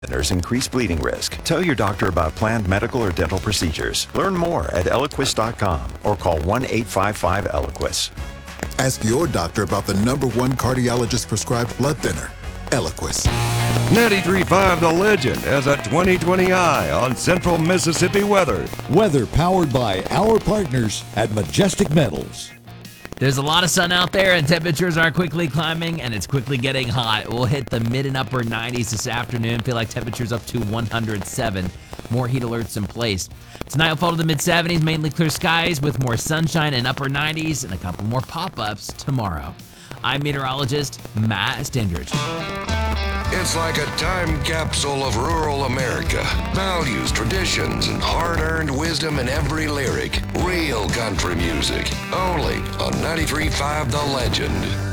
There's increased bleeding risk. Tell your doctor about planned medical or dental procedures. Learn more at Eliquis.com or call 1-855-ELIQUIS. Ask your doctor about the #1 cardiologist prescribed blood thinner, Eliquis. 93.5 The Legend has a 2020 eye on Central Mississippi weather. Weather powered by our partners at Majestic Metals. There's a lot of sun out there, and temperatures are quickly climbing, and it's quickly getting hot. We'll hit the mid and upper 90s this afternoon. Feel like temperatures up to 107. More heat alerts in place. Tonight will fall to the mid 70s, mainly clear skies with more sunshine and upper 90s, and a couple more pop-ups tomorrow. I'm meteorologist Matt Stendridge. It's like a time capsule of rural America. Values, traditions, and hard-earned wisdom in every lyric. Real country music. Only on 93.5 The Legend.